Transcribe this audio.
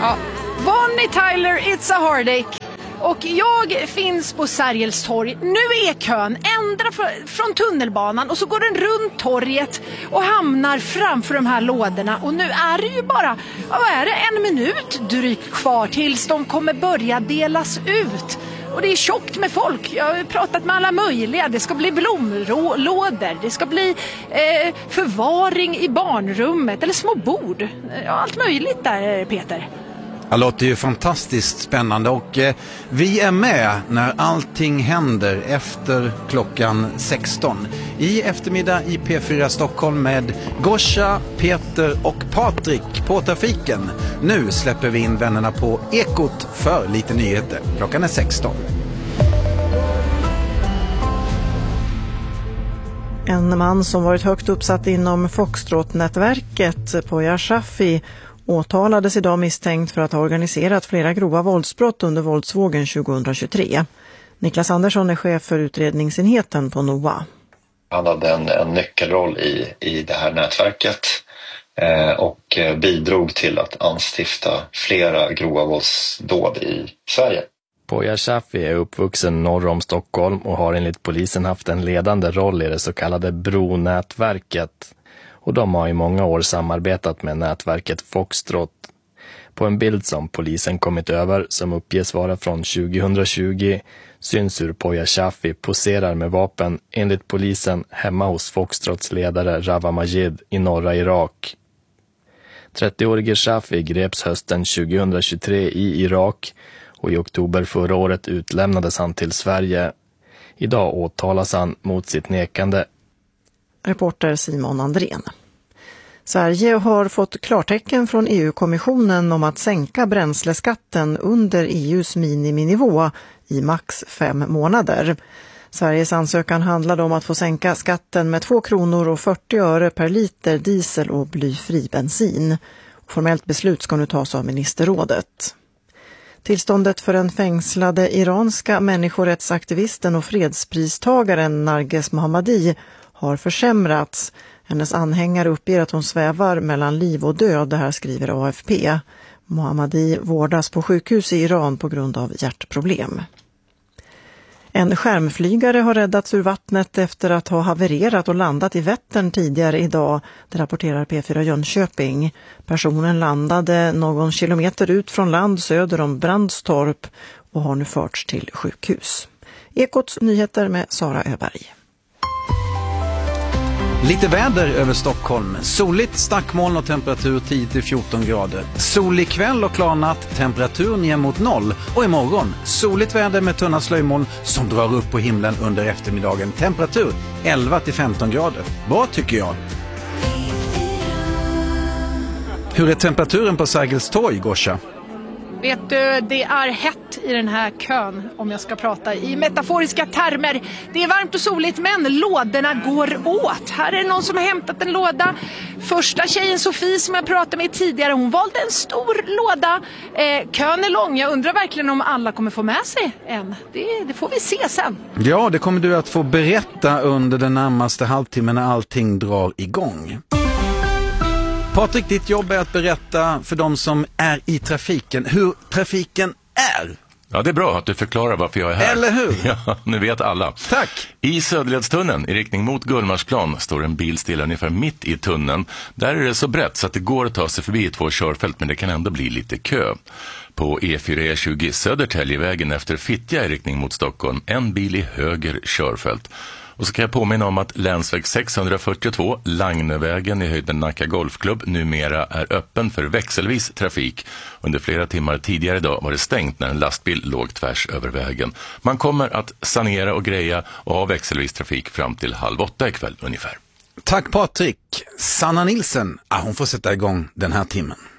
Ja. Bonnie Tyler, It's a Heartache. Och jag finns på Sergels torg. Nu är kön ända från tunnelbanan och så går den runt torget och hamnar framför de här lådorna. Och nu är det ju bara, vad är det, 1 minut drygt kvar tills de kommer börja delas ut. Och det är tjockt med folk. Jag har pratat med alla möjliga. Det ska bli blomlådor. Det ska bli förvaring i barnrummet. Eller små bord. Ja, allt möjligt där, Peter. Det låter ju fantastiskt spännande och vi är med när allting händer efter klockan 16. I eftermiddag i P4 Stockholm med Gosha, Peter och Patrik på trafiken. Nu släpper vi in vännerna på Ekot för lite nyheter. Klockan är 16. En man som varit högt uppsatt inom Foxtrot-nätverket, Poya Shafi, åtalades idag misstänkt för att ha organiserat flera grova våldsbrott under våldsvågen 2023. Niklas Andersson är chef för utredningsenheten på NOA. Han hade en nyckelroll i det här nätverket och bidrog till att anstifta flera grova våldsdåd i Sverige. Poya Shafi är uppvuxen norr om Stockholm och har enligt polisen haft en ledande roll i det så kallade Bronätverket. Och de har i många år samarbetat med nätverket Foxtrot. På en bild som polisen kommit över, som uppges vara från 2020, syns hur Poya Shafi poserar med vapen enligt polisen hemma hos Foxtrots ledare Rawa Majid i norra Irak. 30-årige Shafi greps hösten 2023 i Irak och i oktober förra året utlämnades han till Sverige. Idag åtalas han mot sitt nekande. Reporter Simon Andrén. Sverige har fått klartecken från EU-kommissionen om att sänka bränsleskatten under EUs miniminivå i max 5 månader. Sveriges ansökan handlade om att få sänka skatten med 2 kronor och 40 öre per liter diesel och blyfri bensin. Formellt beslut ska nu tas av ministerrådet. Tillståndet för den fängslade iranska människorättsaktivisten och fredspristagaren Narges Mohammadi har försämrats. Hennes anhängare uppger att hon svävar mellan liv och död, det här skriver AFP. Mohammadi vårdas på sjukhus i Iran på grund av hjärtproblem. En skärmflygare har räddats ur vattnet efter att ha havererat och landat i Vättern tidigare idag, det rapporterar P4 Jönköping. Personen landade någon kilometer ut från land söder om Brandstorp och har nu förts till sjukhus. Ekots nyheter med Sara Öberg. Lite väder över Stockholm. Soligt, stackmoln och temperatur 10-14 grader. Solig kväll och klarnatt, temperatur ner mot 0. Och imorgon, soligt väder med tunna slöjmoln som drar upp på himlen under eftermiddagen. Temperatur 11-15 grader. Bra tycker jag. Hur är temperaturen på Sergels torg, Gosha? Vet du, det är hett i den här kön om jag ska prata i metaforiska termer. Det är varmt och soligt men lådorna går åt. Här är det någon som har hämtat en låda. Första tjejen Sofie som jag pratade med tidigare, hon valde en stor låda. Kön är lång, jag undrar verkligen om alla kommer få med sig en. Det får vi se sen. Ja, det kommer du att få berätta under den närmaste halvtimmen när allting drar igång. Patrik, ditt jobb är att berätta för de som är i trafiken hur trafiken är. Ja, det är bra att du förklarar varför jag är här. Eller hur? Ja, nu vet alla. Tack. I Söderledstunneln i riktning mot Gullmarsplan står en bil stilla ungefär mitt i tunneln. Där är det så brett så att det går att ta sig förbi 2 körfält, men det kan ändå bli lite kö. På E4-E20 Södertäljevägen efter Fittja i riktning mot Stockholm, en bil i höger körfält. Och så kan jag påminna om att länsväg 642, Lagnövägen i höjden Nacka Golfklubb, numera är öppen för växelvis trafik. Under flera timmar tidigare idag var det stängt när en lastbil låg tvärs över vägen. Man kommer att sanera och greja och ha växelvis trafik fram till 7:30 ikväll ungefär. Tack Patrik. Sanna Nilsen, hon får sätta igång den här timmen.